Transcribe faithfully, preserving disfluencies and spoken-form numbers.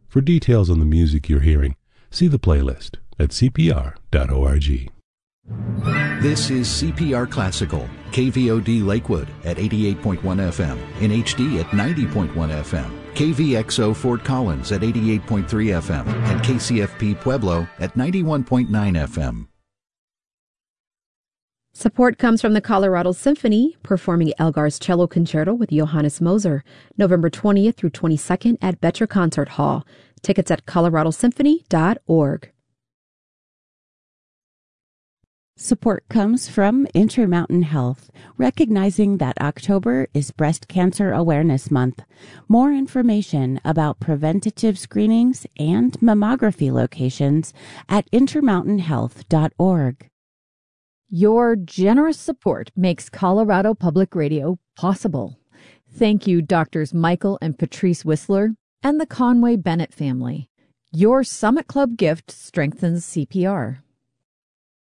For details on the music you're hearing, see the playlist at c p r dot org. This is C P R Classical, K V O D Lakewood at eighty-eight point one F M, in H D at ninety point one F M, K V X O Fort Collins at eighty-eight point three F M, and K C F P Pueblo at ninety-one point nine F M. Support comes from the Colorado Symphony, performing Elgar's Cello Concerto with Johannes Moser, November twentieth through twenty-second at Betcher Concert Hall. Tickets at colorado symphony dot org. Support comes from Intermountain Health, recognizing that October is Breast Cancer Awareness Month. More information about preventative screenings and mammography locations at intermountain health dot org. Your generous support makes Colorado Public Radio possible. Thank you, Doctors Michael and Patrice Whistler and the Conway Bennett family. Your Summit Club gift strengthens C P R.